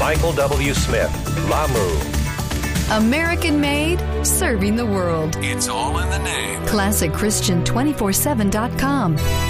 Michael W. Smith, Lamu. American made, serving the world. It's all in the name. ClassicChristian247.com.